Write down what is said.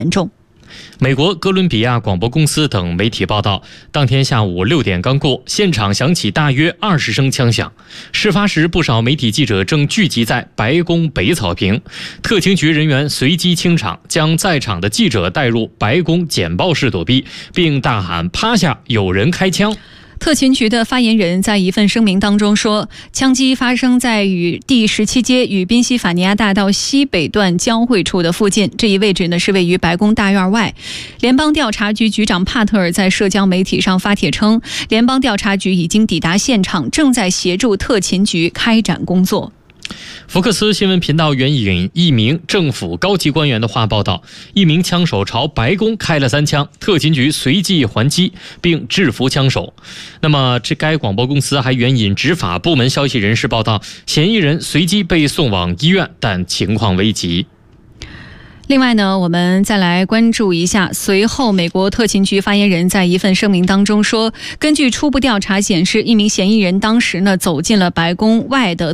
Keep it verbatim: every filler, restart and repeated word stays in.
严重。 美国哥伦比亚广播公司等媒体报道，当天下午六点刚过，现场响起大约二十声枪响。事发时，不少媒体记者正聚集在白宫北草坪，特勤局人员随机清场，将在场的记者带入白宫简报室躲避，并大喊“趴下，有人开枪”。 特勤局的发言人在一份声明当中说，枪击发生在与第十七街与宾夕法尼亚大道西北段交汇处的附近，这一位置呢是位于白宫大院外。联邦调查局局长帕特尔在社交媒体上发帖称，联邦调查局已经抵达现场，正在协助特勤局开展工作。 福克斯新闻频道援引一名政府高级官员的话报道，一名枪手朝白宫开了三枪，特勤局随即还击并制服枪手。那么这该广播公司还援引执法部门消息人士报道，嫌疑人随即被送往医院，但情况危急。 另外呢，我们再来关注一下，随后美国特勤局发言人在一份声明当中说，根据初步调查显示，一名嫌疑人当时呢走进了白宫外的